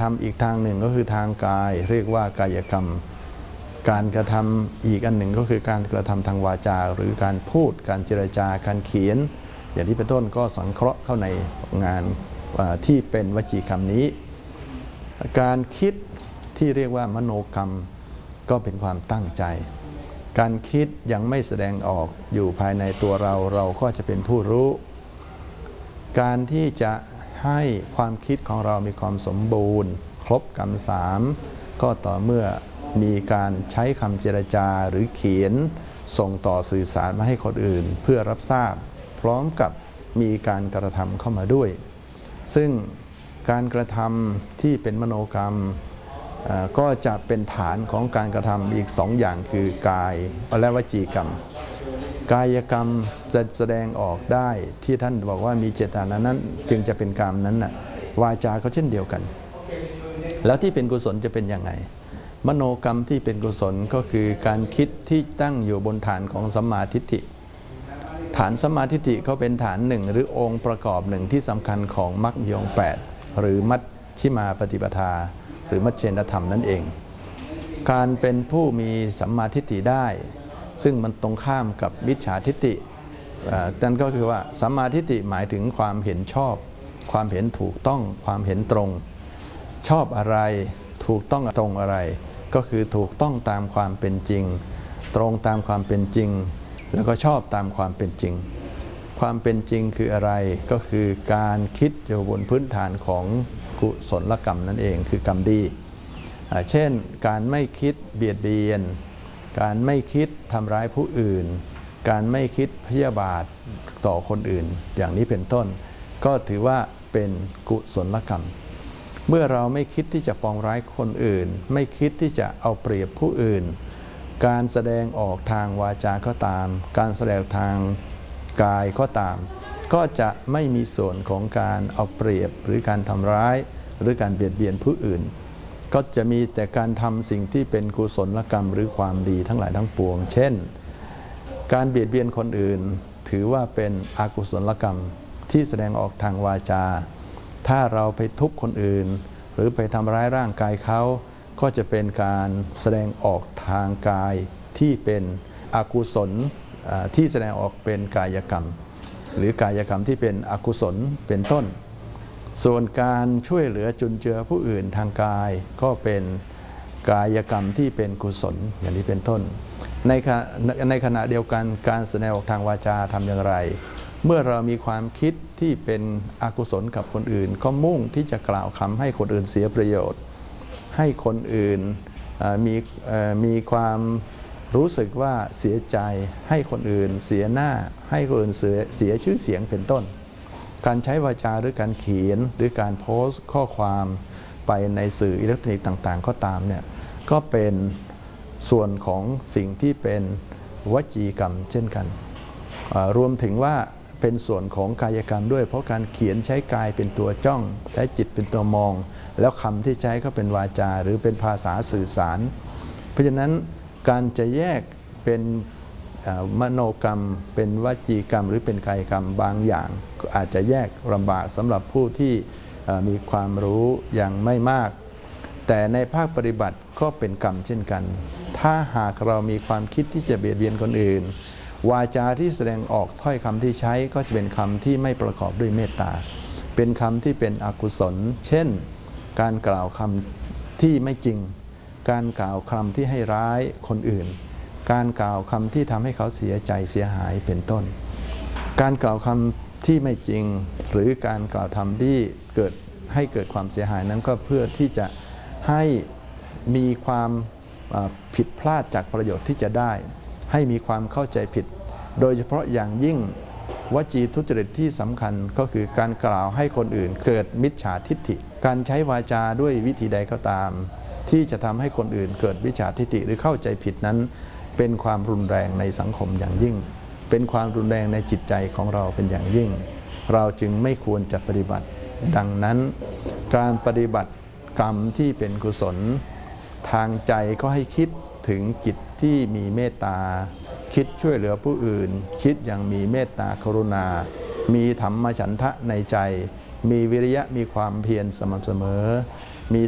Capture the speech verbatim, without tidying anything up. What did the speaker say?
ทำอีกทางหนึ่งก็คือทางกายเรียกว่ากายกรรมการกระทำอีกอันหนึ่งก็คือการกระทำทางวาจาหรือการพูดการเจรจาการเขียนอย่างที่เป็นต้นก็สังเคราะห์เข้าในงานที่เป็นวจีกรรมนี้การคิดที่เรียกว่ามโนกรรมก็เป็นความตั้งใจการคิดยังไม่แสดงออกอยู่ภายในตัวเราเราก็จะเป็นผู้รู้การที่จะให้ความคิดของเรามีความสมบูรณ์ครบกรรมสามก็ต่อเมื่อมีการใช้คำเจรจาหรือเขียนส่งต่อสื่อสารมาให้คนอื่นเพื่อรับทราบพร้อมกับมีการกระทำเข้ามาด้วยซึ่งการกระทำที่เป็นมโนกรรมก็จะเป็นฐานของการกระทำอีกสองอย่างคือกายและวจีกรรมกายกรรมจะแสดงออกได้ที่ท่านบอกว่ามีเจตนานั้นจึงจะเป็นกรรมนั้นน่ะวาจาก็เช่นเดียวกันแล้วที่เป็นกุศลจะเป็นยังไงมโนกรรมที่เป็นกุศลก็คือการคิดที่ตั้งอยู่บนฐานของสัมมาทิฏฐิฐานสัมมาทิฏฐิก็เป็นฐานหนึ่งหรือองค์ประกอบหนึ่งที่สำคัญของมรรคมีองค์แปดหรือมัชฌิมาปฏิปทาหรือมัชฌิมธรรมนั่นเองการเป็นผู้มีสัมมาทิฏฐิได้ซึ่งมันตรงข้ามกับมิจฉาทิฏฐินั่นก็คือว่าสัมมาทิฏฐิหมายถึงความเห็นชอบความเห็นถูกต้องความเห็นตรงชอบอะไรถูกต้องตรงอะไรก็คือถูกต้องตามความเป็นจริงตรงตามความเป็นจริงแล้วก็ชอบตามความเป็นจริงความเป็นจริงคืออะไรก็คือการคิดอยู่บนพื้นฐานของกุศลกรรมนั่นเองคือกรรมดีเช่นการไม่คิดเบียดเบียนการไม่คิดทำร้ายผู้อื่นการไม่คิดพยาบาทต่อคนอื่นอย่างนี้เป็นต้นก็ถือว่าเป็นกุศลกรรมเมื่อเราไม่คิดที่จะปองร้ายคนอื่นไม่คิดที่จะเอาเปรียบผู้อื่นการแสดงออกทางวาจาก็ตามการแสดงทางกายก็ตามก็จะไม่มีส่วนของการเอาเปรียบหรือการทำร้ายหรือการเบียดเบียนผู้อื่นก็จะมีแต่การทำสิ่งที่เป็นกุศลกรรมหรือความดีทั้งหลายทั้งปวงเช่นการเบียดเบียนคนอื่นถือว่าเป็นอกุศลกรรมที่แสดงออกทางวาจาถ้าเราไปทุบคนอื่นหรือไปทำร้ายร่างกายเขาก็จะเป็นการแสดงออกทางกายที่เป็นอกุศลที่แสดงออกเป็นกายกรรมหรือกายกรรมที่เป็นอกุศลเป็นต้นส่วนการช่วยเหลือจุนเจือผู้อื่นทางกายก็เป็นกายกรรมที่เป็นกุศลอย่างนี้เป็นต้นในในขณะเดียวกันการแสดงออกทางวาจาทำอย่างไรเมื่อเรามีความคิดที่เป็นอกุศลกับคนอื่นก็มุ่งที่จะกล่าวคำให้คนอื่นเสียประโยชน์ให้คนอื่นมีมีความรู้สึกว่าเสียใจให้คนอื่นเสียหน้าให้คนอื่นเสียเสียชื่อเสียงเป็นต้นการใช้วาจาหรือการเขียนหรือการโพสต์ข้อความไปในสื่ออิเล็กทรอนิกส์ต่างๆก็ตามเนี่ยก็เป็นส่วนของสิ่งที่เป็นวจีกรรมเช่นกันรวมถึงว่าเป็นส่วนของกายกรรมด้วยเพราะการเขียนใช้กายเป็นตัวจ้องใช้จิตเป็นตัวมองแล้วคำที่ใช้ก็เป็นวาจาหรือเป็นภาษาสื่อสารเพราะฉะนั้นการจะแยกเป็นมโนกรรมเป็นวจีกรรมหรือเป็นกายกรรมบางอย่างอาจจะแยกลำบากสำหรับผู้ที่มีความรู้อย่างไม่มากแต่ในภาคปฏิบัติก็เป็นกรรมเช่นกันถ้าหากเรามีความคิดที่จะเบียดเบียนคนอื่นวาจาที่แสดงออกถ้อยคำที่ใช้ก็จะเป็นคำที่ไม่ประกอบด้วยเมตตาเป็นคำที่เป็นอกุศลเช่นการกล่าวคำที่ไม่จริงการกล่าวคำที่ให้ร้ายคนอื่นการกล่าวคำที่ทำให้เขาเสียใจเสียหายเป็นต้นการกล่าวคำที่ไม่จริงหรือการกล่าวคำที่เกิดให้เกิดความเสียหายนั้นก็เพื่อที่จะให้มีความผิดพลาดจากประโยชน์ที่จะได้ให้มีความเข้าใจผิดโดยเฉพาะอย่างยิ่งวจีทุจริตที่สำคัญก็คือการกล่าวให้คนอื่นเกิดมิจฉาทิฏฐิการใช้วาจาด้วยวิธีใดก็ตามที่จะทำให้คนอื่นเกิดมิจฉาทิฏฐิหรือเข้าใจผิดนั้นเป็นความรุนแรงในสังคมอย่างยิ่งเป็นความรุนแรงในจิตใจของเราเป็นอย่างยิ่งเราจึงไม่ควรจะปฏิบัติดังนั้นการปฏิบัติกรรมที่เป็นกุศลทางใจก็ให้คิดถึงจิตที่มีเมตตาคิดช่วยเหลือผู้อื่นคิดอย่างมีเมตตากรุณามีธรรมฉันทะในใจมีวิริยะมีความเพียรสม่ำเสมอ